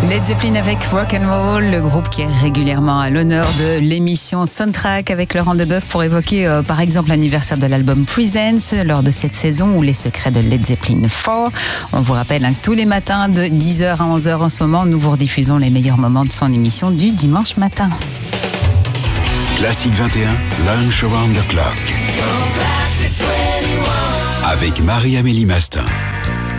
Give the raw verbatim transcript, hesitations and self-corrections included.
Led Zeppelin avec Rock'n'Roll, le groupe qui est régulièrement à l'honneur de l'émission Soundtrack avec Laurent Deboeuf pour évoquer euh, par exemple l'anniversaire de l'album Presence lors de cette saison ou les secrets de Led Zeppelin quatre. On vous rappelle hein, que tous les matins de dix heures à onze heures en ce moment, nous vous rediffusons les meilleurs moments de son émission du dimanche matin. Classique vingt et un, Lunch Around the Clock. Avec Marie-Amélie Mastin.